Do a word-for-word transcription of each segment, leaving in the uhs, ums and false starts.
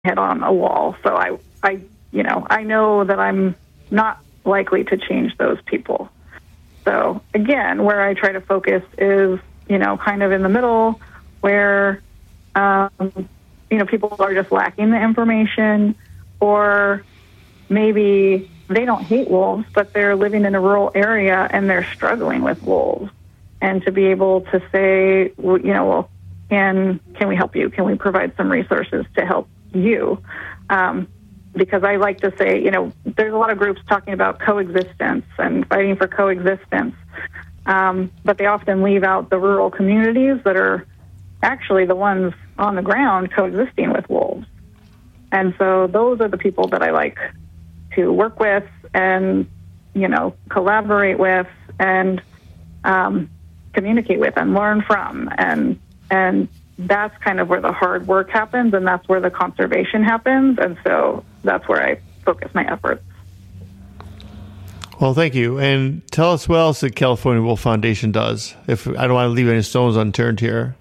head on a wall. So I, I, you know, I know that I'm not likely to change those people. So again, where I try to focus is, you know, kind of in the middle where, um, you know, people are just lacking the information, or maybe they don't hate wolves, but they're living in a rural area and they're struggling with wolves. And to be able to say, you know, well, can, can we help you? Can we provide some resources to help you? Um, because I like to say, you know, there's a lot of groups talking about coexistence and fighting for coexistence, um, but they often leave out the rural communities that are actually the ones on the ground coexisting with wolves. And so those are the people that I like to work with and, you know, collaborate with and um, communicate with and learn from. And and that's kind of where the hard work happens, and that's where the conservation happens. And so that's where I focus my efforts. Well, thank you. And tell us what else the California Wolf Foundation does. If I don't want to leave any stones unturned here.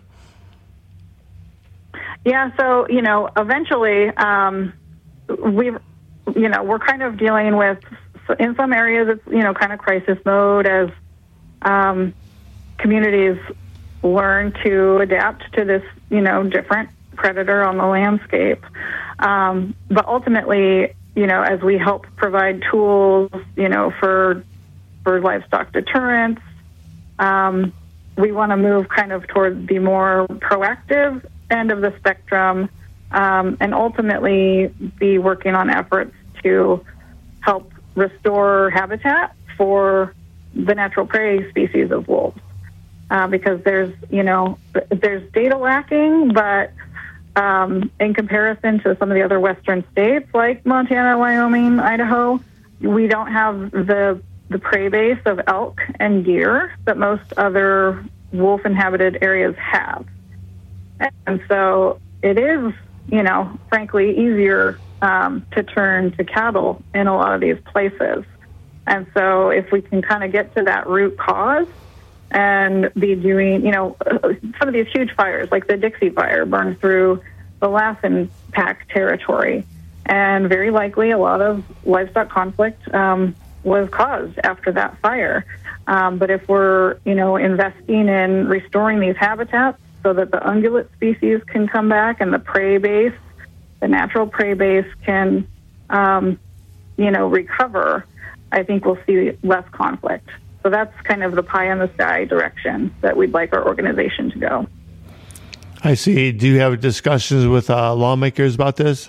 Yeah, so, you know, eventually um, we, you know, we're kind of dealing with, in some areas it's, you know, kind of crisis mode as um, communities learn to adapt to this, you know, different predator on the landscape. Um, but ultimately, you know, as we help provide tools, you know, for for livestock deterrence, um, we want to move kind of toward the more proactive end of the spectrum, um, and ultimately be working on efforts to help restore habitat for the natural prey species of wolves. Uh, because there's, you know, there's data lacking, but um, in comparison to some of the other western states like Montana, Wyoming, Idaho, we don't have the the prey base of elk and deer that most other wolf-inhabited areas have. And so it is, you know, frankly, easier um, to turn to cattle in a lot of these places. And so if we can kind of get to that root cause and be doing, you know, some of these huge fires, like the Dixie Fire, burned through the Lassen Pack territory. And very likely a lot of livestock conflict um, was caused after that fire. Um, but if we're, you know, investing in restoring these habitats so that the ungulate species can come back and the prey base, the natural prey base can, um, you know, recover, I think we'll see less conflict. So that's kind of the pie in the sky direction that we'd like our organization to go. I see. Do you have discussions with uh, lawmakers about this?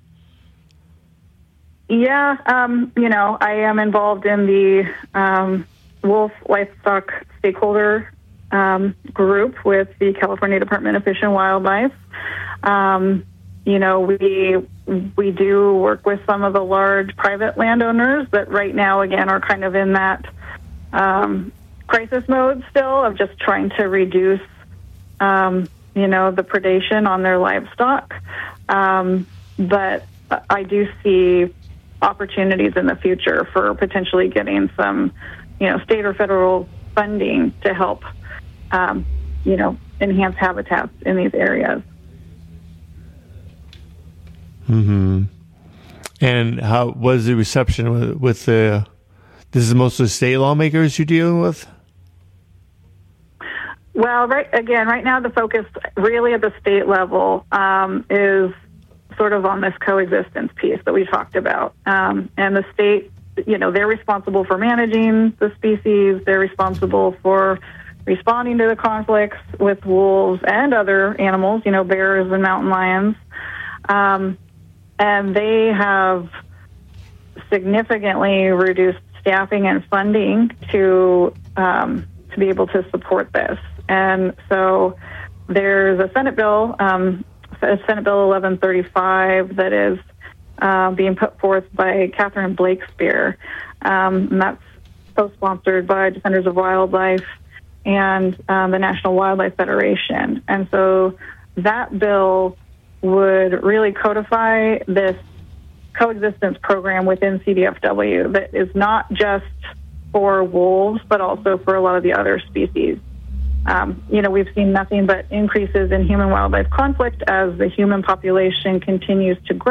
Yeah, um, you know, I am involved in the um, wolf livestock stakeholder um, group with the California Department of Fish and Wildlife. Um, you know, we we do work with some of the large private landowners that right now, again, are kind of in that um, crisis mode still of just trying to reduce, um, you know, the predation on their livestock. Um, but I do see opportunities in the future for potentially getting some, you know, state or federal funding to help, um, you know, enhance habitats in these areas. Mm-hmm. And how was the reception with, with the, this is mostly state lawmakers you're dealing with? Well, right, again, right now the focus really at the state level um, is sort of on this coexistence piece that we talked about. Um, and the state, you know, they're responsible for managing the species. They're responsible for responding to the conflicts with wolves and other animals, you know, bears and mountain lions. Um, and they have significantly reduced staffing and funding to um, to be able to support this. And so there's a Senate bill, um, Senate Bill eleven thirty-five, that is uh, being put forth by Catherine Blakespear. Um, and that's co-sponsored by Defenders of Wildlife and um, the National Wildlife Federation. And so that bill would really codify this coexistence program within C D F W that is not just for wolves, but also for a lot of the other species. um, you know, we've seen nothing but increases in human-wildlife conflict as the human population continues to grow.